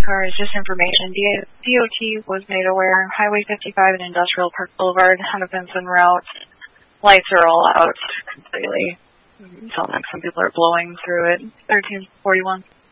cars, just information. DOT was made aware. Highway 55 and Industrial Park Boulevard haven't been en route. Lights are all out completely. It sounds like some people are blowing through it. 1341.